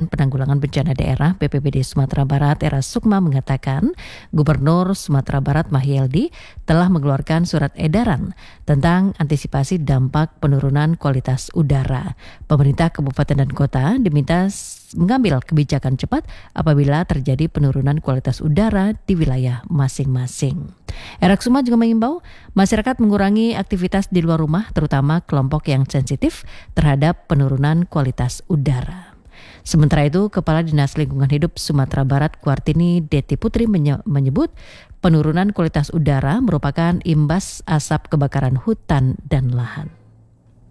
dan Penanggulangan Bencana Daerah BPBD Sumatera Barat Era Sukma mengatakan Gubernur Sumatera Barat Mahyeldi telah mengeluarkan surat edaran tentang antisipasi dampak penurunan kualitas udara. Pemerintah kabupaten dan kota diminta mengambil kebijakan cepat apabila terjadi penurunan kualitas udara di wilayah masing-masing. Era Sukma juga mengimbau masyarakat mengurangi aktivitas di luar rumah, terutama kelompok yang sensitif terhadap penurunan kualitas udara. Sementara itu, Kepala Dinas Lingkungan Hidup Sumatera Barat Kuartini Deti Putri menyebut penurunan kualitas udara merupakan imbas asap kebakaran hutan dan lahan.